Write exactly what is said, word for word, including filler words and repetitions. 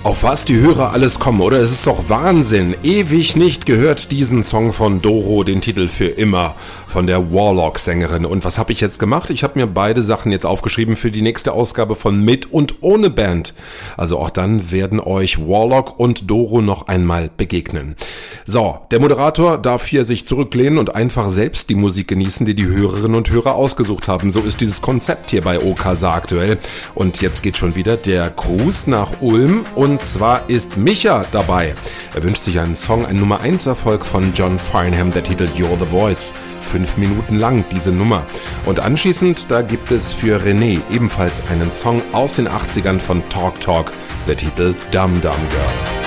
Auf was die Hörer alles kommen, oder? Es ist doch Wahnsinn. Ewig nicht gehört diesen Song von Doro, den Titel Für immer, von der Warlock-Sängerin. Und was habe ich jetzt gemacht? Ich habe mir beide Sachen jetzt aufgeschrieben für die nächste Ausgabe von Mit und ohne Band. Also auch dann werden euch Warlock und Doro noch einmal begegnen. So, der Moderator darf hier sich zurücklehnen und einfach selbst die Musik genießen, die die Hörerinnen und Hörer ausgesucht haben. So ist dieses Konzept hier bei Okasa aktuell. Und jetzt geht schon wieder der Gruß nach Ulm. Und zwar ist Micha dabei. Er wünscht sich einen Song, einen Nummer eins Erfolg von John Farnham, der Titel You're the Voice. Fünf Minuten lang diese Nummer. Und anschließend, da gibt es für René ebenfalls einen Song aus den achtzigern von Talk Talk, der Titel Dum Dum Girl.